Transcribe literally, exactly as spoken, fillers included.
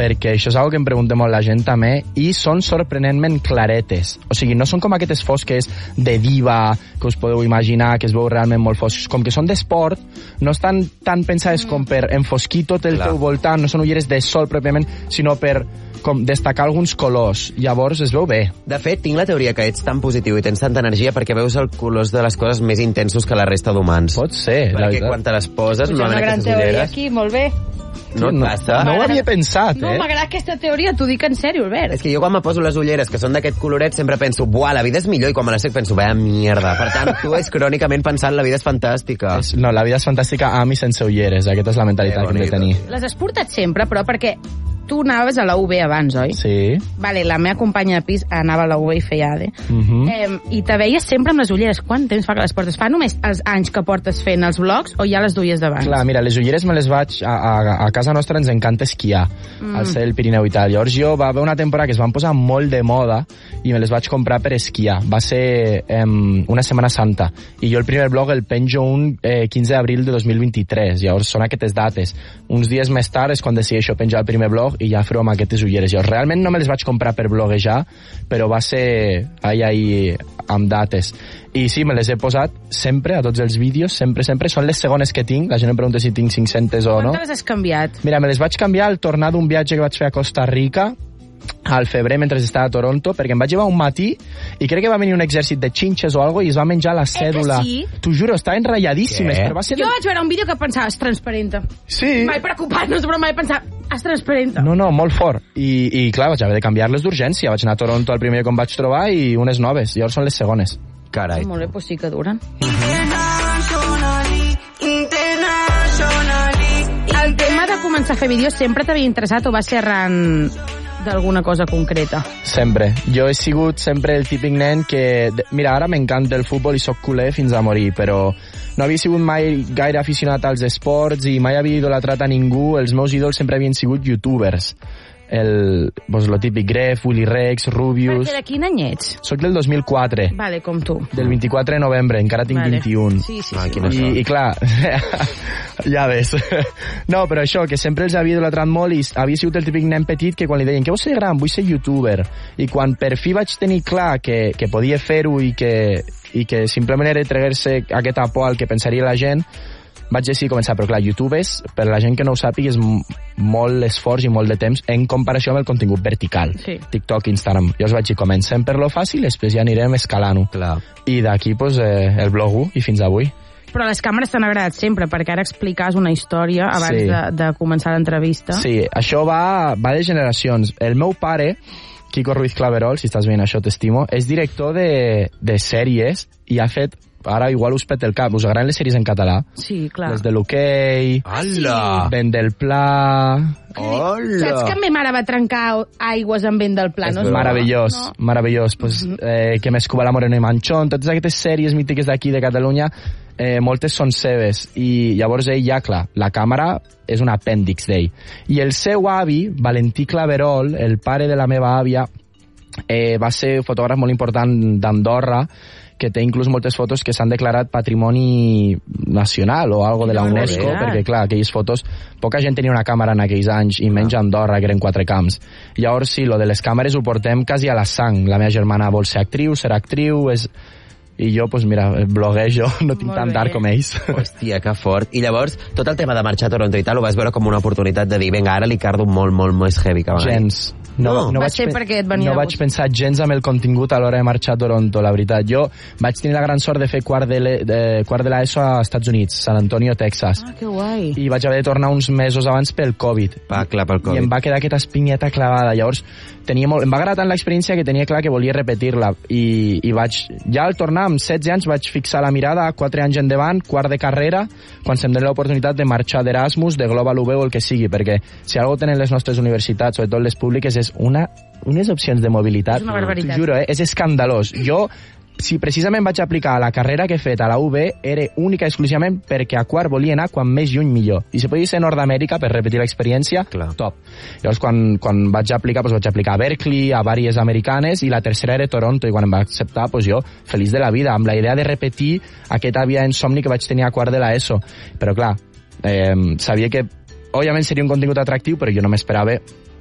perquè això és una que em pregunta molt la gent també, i són sorprenentment claretes. O sigui, no són com aquestes fosques de diva, que us podeu imaginar, que es veu realment molt fosques. Com que són d'esport, no estan tan pensades mm. com per enfosquir tot el Clar. teu voltant, no són ulleres de sol pròpiament, sinó per com destacar alguns colors. Llavors es veu bé. De fet, tinc la teoria que ets tan positiu i tens tanta energia perquè veus els colors de les coses més intensos que la resta d'humans. Pot ser, perquè quan te les poses pues no una gran teoria aquí, molt bé. No et passa? No, no ho havia pensat, no, eh? No, m'agrada aquesta teoria, t'ho dic en sèrio, Albert. És que jo quan me poso les ulleres que són d'aquest coloret sempre penso, buah, la vida és millor, i quan me les sec penso, vaya mierda. Per tant, tu és crònicament pensant la vida és fantàstica. És, no, la vida és fantàstica amb i sense ulleres. Aquesta és la mentalitat que hem de tenir. Les has portat sempre, però perquè tu anaves a la U B abans, oi? Sí. Vale, la meva companya de pis anava a la U B i feia A D E. Uh -huh. eh, I te veies sempre amb les ulleres. Quant temps fa que les portes? Fa només els anys que portes fent els vlogs o ja les duies d'abans? Clar, mira, les ulleres me les vaig... A, a, a casa nostra ens encanta esquiar, mm. al ser el Pirineu i tal. Llavors jo va haver una temporada que es van posar molt de moda i me les vaig comprar per esquiar. Va ser eh, una Setmana Santa. I jo el primer blog el penjo un eh, quinze d'abril de dos mil vint-i-tres. Llavors són aquestes dates. Uns dies més tard és quan decideixo penjar el primer blog i ja fer-ho amb aquestes ulleres. Llavors realment no me les vaig comprar per bloguejar, però va ser ahí, ahí, amb dates. I sí, me les he posat sempre, a tots els vídeos, sempre, sempre. Són les segones que tinc. La gent em pregunta si tinc cinc-centes o no. Quantes has canviat? Mira, me les vaig canviar al tornar d'un viatge que vaig fer a Costa Rica al febrer mentre estava a Toronto, perquè em vaig llevar un matí i crec que va venir un exèrcit de xinxes o algo i es va menjar la cèdula. Eh sí? T'ho juro, estaven ratlladíssimes. Però va ser jo de... vaig veure un vídeo que pensava, és transparenta. Sí. Mai preocupant-nos, però mai pensar, és transparenta. No, no, molt fort. I, i clar, vaig haver de canviar-les d'urgència. Vaig anar a Toronto el primer que em vaig trobar i unes noves. Llavors són les segones. Carai. Molt bé, doncs sí que duren. El tema de començar a fer vídeos sempre t'havia interessat o va ser arran d'alguna cosa concreta? Sempre. Jo he sigut sempre el típic nen que... Mira, ara m'encanta el futbol i sóc culer fins a morir, però no havia sigut mai gaire aficionat als esports i mai havia idolatrat a ningú. Els meus ídols sempre havien sigut youtubers. El, pues, lo típic, Gref, Willy Rex, Rubius... Perquè de quin any ets? Soc del dos mil quatre. Vale, com tu. Del vint-i-quatre de novembre, encara tinc vale. vint-i-un. Sí, sí, ah, sí. I, I, I clar, ja ves. No, però això, que sempre els havia idolatrat molt i havia sigut el típic nen petit que quan li deien, què vols ser gran? Vull ser youtuber. I quan per fi vaig tenir clar que, que podia fer-ho i que, i que simplement era treure-se aquesta por al que pensaria la gent, vaig decidir començar, però clar, YouTube és, per la gent que no ho sàpiga, és molt esforç i molt de temps en comparació amb el contingut vertical. Sí. TikTok, Instagram. Jo us vaig dir, comencem per lo fàcil, després ja anirem escalant-ho. I d'aquí, pues, eh, el blog i fins avui. Però les càmeres t'han agradat sempre, perquè ara explicaves una història abans sí. de, de començar l'entrevista. Sí, això va, va de generacions. El meu pare, Quico Ruiz Claverol, si estàs veient això t'estimo, és director de, de sèries i ha fet, ara igual us pet el cap, us agraden les sèries en català? Sí, clar. Les de l'hoquei, Hola! Vent del Pla... Hola! Saps que ma mare va trencar aigües amb Vent del Pla? No? Meravellós, no. meravellós. Pues, eh, que m'escuba la Moreno i Manchón, totes aquestes sèries mítiques d'aquí de Catalunya, eh, moltes són seves. I llavors ell ja, clar, la càmera és un apèndix d'ell. I el seu avi, Valentí Claverol, el pare de la meva àvia, eh, va ser fotògraf molt important d'Andorra, que té inclús moltes fotos que s'han declarat patrimoni nacional o algo de la No, UNESCO, no, perquè clar, aquelles fotos, poca gent tenia una càmera en aquells anys, i menys a Andorra, que eren quatre camps. Llavors sí, lo de les càmeres ho portem quasi a la sang. La meva germana vol ser actriu, serà actriu, és... i jo, doncs mira, bloguejo, no tinc Molt tant bé. d'art com ells. Hòstia, que fort. I llavors, tot el tema de marxar a Toronto i tal, ho vas veure com una oportunitat de dir, vinga, ara li cardo molt, molt més heavy que abans. Gens. No, No, no va vaig ser pe- perquè et venia no de vaig gust. pensar gens amb el contingut a l'hora de marxar a Toronto, la veritat. Jo vaig tenir la gran sort de fer quart de, l'E- de, quart de l'ESO a Estats Units, San Antonio, Texas. Ah, que guai. I vaig haver de tornar uns mesos abans pel Covid. Va, clar, pel I Covid. em va quedar aquesta espinyeta clavada. Llavors, tenia molt, em va agradar tant l'experiència que tenia clar que volia repetir-la. I, i vaig, ja al tornar, amb setze anys, vaig fixar la mirada a quatre anys endavant, quart de carrera, quan se'm doni l'oportunitat de marxar d'Erasmus, de Global U B o el que sigui, perquè si algo tenen les nostres universitats, sobretot les públiques, és una, unes opcions de mobilitat. És una barbaritat. T'ho juro, eh? És escandalós. Jo, si precisament vaig aplicar la carrera que he fet a la U B, era única i exclusivament perquè a quart volia anar quan més lluny millor. I si podia ser Nord-Amèrica per repetir l'experiència, Clar. top. Llavors, quan, quan vaig aplicar, doncs vaig aplicar a Berkeley, a vàries americanes, i la tercera era Toronto, i quan em va acceptar, doncs jo, feliç de la vida, amb la idea de repetir aquest àvia en somni que vaig tenir a quart de l'ESO. Però clar, eh, sabia que, òbviament, seria un contingut atractiu, però jo no m'esperava